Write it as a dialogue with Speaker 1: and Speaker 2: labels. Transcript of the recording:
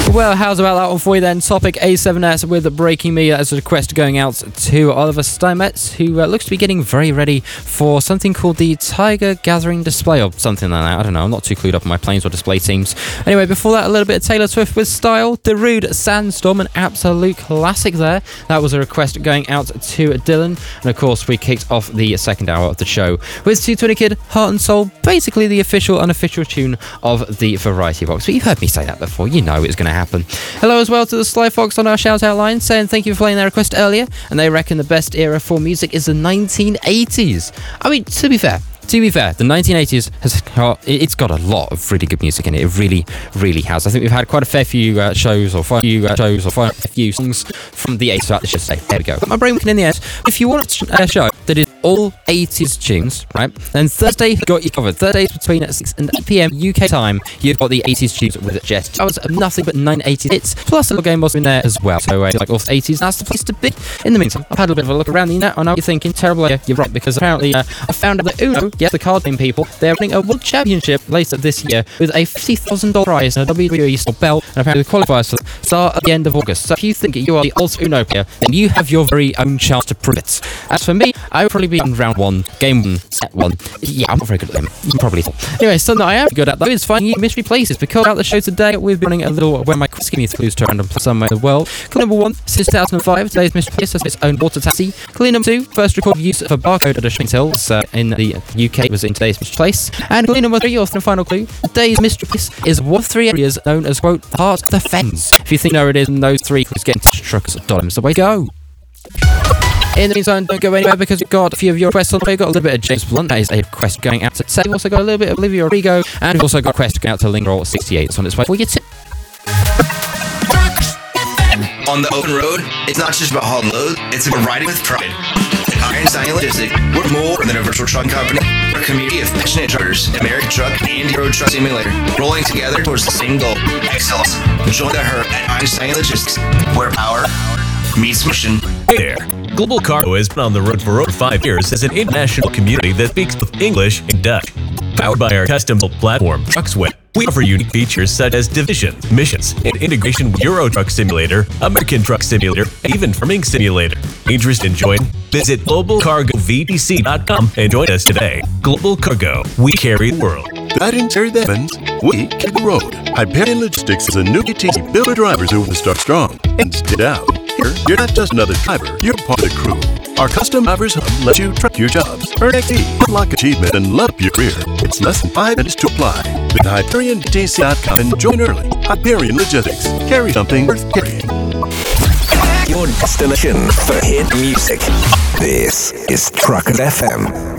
Speaker 1: Well, how's about that one for you then? Topic A7S with Breaking Me as a request going out to Oliver Steinmetz, who looks to be getting very ready for something called the Tiger Gathering Display or something like that. I don't know, I'm not too clued up on my planes or display teams. Anyway, before that, a little bit of Taylor Swift with Style. Darude Sandstorm, an absolute classic there. That was a request going out to Dylan. And of course, we kicked off the second hour of the show with 220 Kid, Heart and Soul, basically the official, unofficial tune of the Variety Box. But you've heard me say that before, you know it's going to happen. Hello as well to the Sly Fox on our shout out line, saying thank you for playing their request earlier, and they reckon the best era for music is the 1980s. I mean, to be fair, the 1980s it's got a lot of really good music in it. It really, really has. I think we've had quite a fair few shows or a few songs from the 80s throughout the show today. There we go. Got my brain working in the end. If you want a show that is all 80s tunes, right, then Thursday got you covered. Thursdays between 6 and 8 p.m. UK time, you've got the 80s tunes with just hours of nothing but 980 hits, plus a little game boss in there as well. So like all 80s, that's the place to be. In the meantime, I've had a bit of a look around the internet. I know what you're thinking, terrible idea. You're right, because apparently I found out that Uno, yes, the card game people, they're running a world championship later this year with a $50,000 prize and a WWE style belt, and apparently the qualifiers for that start at the end of August. So if you think you are the ultimate Uno player, then you have your very own chance to prove it. As for me, I would probably be on round 1, game 1, set 1. Yeah, I'm not very good at them. You probably thought. Anyway, something that I am good at, though, is finding mystery places. Because throughout the show today, we've been running a little where my quiz giving you clues to a random place somewhere in the world. Clue number 1, since 2005, today's mystery place has its own water taxi. Clue number 2, first recorded use of a barcode at a shopping hills in the UK was in today's mystery place. And clue number 3, your final clue, today's mystery place is one of 3 areas known as, quote, the heart of the fens. If you think you know where it is, and those 3 clues get into truckers.com. So way to go. In the meantime, don't go anywhere because we've got a few of your requests on the way. We've got a little bit of James Blunt, that is a request going out to Seth. We've also got a little bit of Olivia Rodrigo, and we've also got a request going out to Lingerall68. It's on its way for you too.
Speaker 2: On the open road, it's not just about hauling load, it's about riding with pride. At Einstein Logistics, we're more than a virtual trucking company. We're a community of passionate truckers, American Truck and Euro Truck Simulator, rolling together towards the same goal, excellence. Join the herd at Einstein Logistics, where power meets mission.
Speaker 3: Hey there. Global Cargo has been on the road for over 5 years as an international community that speaks both English and Dutch. Powered by our custom-built platform, TruckSway, we offer unique features such as division, missions, and integration with Euro Truck Simulator, American Truck Simulator, and even Farming Simulator. Interested in joining? Visit globalcargovtc.com and join us today. Global Cargo, we carry the world.
Speaker 4: That in Terry Evans, we carry the road. Hyperion Logistics is a new ATC built for drivers who want to start strong and stand out. Here, you're not just another driver, you're part of the crew. Our custom drivers hub lets you track your jobs, earn XP, unlock achievement, and level up your career. It's less than 5 minutes to apply. Visit HyperionTC.com and join early. Hyperion Logistics. Carry something worth carrying.
Speaker 5: Your destination for hit music. This is Truckers FM.